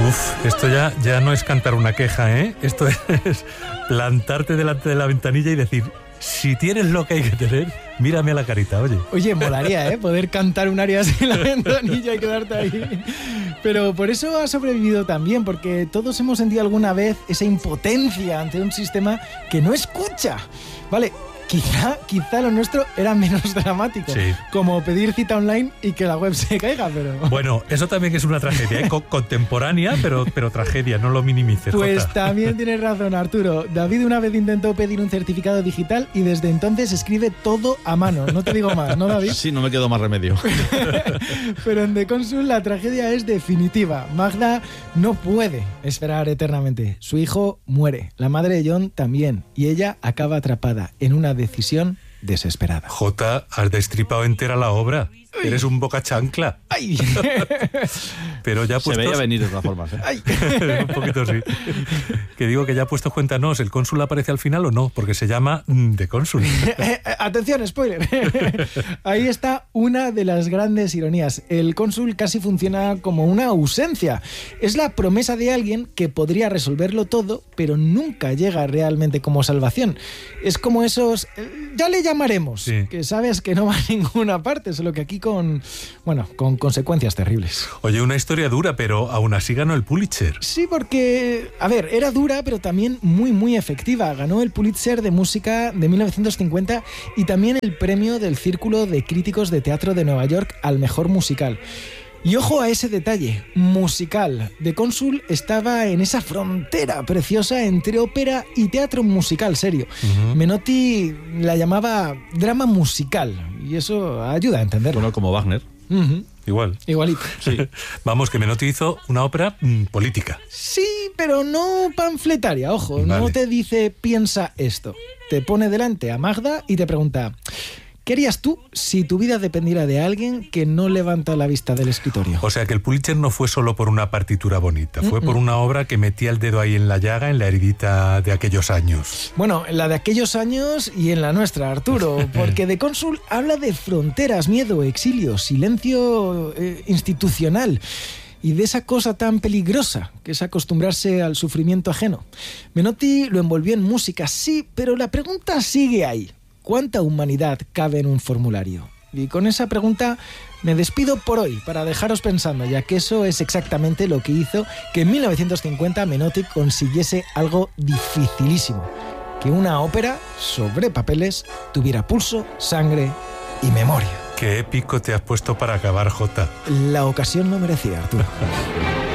Esto ya no es cantar una queja, ¿eh? Esto es plantarte delante de la ventanilla y decir, si tienes lo que hay que tener, mírame a la carita, oye. Oye, molaría, ¿eh? Poder cantar un aria en la ventanilla y quedarte ahí. Pero por eso ha sobrevivido también, porque todos hemos sentido alguna vez esa impotencia ante un sistema que no escucha. Vale, quizá lo nuestro era menos dramático, sí, como pedir cita online y que la web se caiga, pero... Bueno, eso también es una tragedia, ¿eh? Contemporánea, pero tragedia, no lo minimices, Pues Jota. también tienes razón, Arturo. David una vez intentó pedir un certificado digital y desde entonces escribe todo a mano. No te digo más, ¿no, David? Sí, no me quedó más remedio. Pero en The Consul la tragedia es definitiva. Magda no puede esperar eternamente. Su hijo muere, la madre de John también, y ella acaba atrapada en una decisión desesperada. Jota, has destripado entera la obra. Uy. Eres un boca chancla. ¡Ay! Pero ya puestos... Se veía venir de todas formas, ¿eh? ¡Ay! Un poquito sí. Que digo que ya puestos, cuéntanos, ¿el cónsul aparece al final o no? Porque se llama The Consul. Atención, spoiler. Ahí está una de las grandes ironías. El cónsul casi funciona como una ausencia. Es la promesa de alguien que podría resolverlo todo, pero nunca llega realmente como salvación. Es como esos... ya le llamaremos, sí, que sabes que no va a ninguna parte, solo que aquí con consecuencias terribles. Oye, una historia dura, pero aún así ganó el Pulitzer. Sí, porque, a ver, era dura, pero también muy, muy efectiva. Ganó el Pulitzer de música de 1950 y también el premio del Círculo de Críticos de Teatro de Nueva York al mejor musical. Y ojo a ese detalle, musical. The Consul estaba en esa frontera preciosa entre ópera y teatro musical serio. Uh-huh. Menotti la llamaba drama musical y eso ayuda a entenderlo. Bueno, como Wagner. Uh-huh. Igualito. Sí. Vamos, que Menotti hizo una ópera política. Sí, pero no panfletaria, ojo. Vale. No te dice piensa esto. Te pone delante a Magda y te pregunta... ¿qué harías tú si tu vida dependiera de alguien que no levanta la vista del escritorio? O sea que el Pulitzer no fue solo por una partitura bonita, fue por una obra que metía el dedo ahí en la llaga, en la heridita de aquellos años. Bueno, en la de aquellos años y en la nuestra, Arturo, porque The Consul habla de fronteras, miedo, exilio, silencio institucional y de esa cosa tan peligrosa que es acostumbrarse al sufrimiento ajeno. Menotti lo envolvió en música, sí, pero la pregunta sigue ahí. ¿Cuánta humanidad cabe en un formulario? Y con esa pregunta me despido por hoy, para dejaros pensando, ya que eso es exactamente lo que hizo que en 1950 Menotti consiguiese algo dificilísimo, que una ópera sobre papeles tuviera pulso, sangre y memoria. Qué épico te has puesto para acabar, Jota. La ocasión lo merecía, Arturo.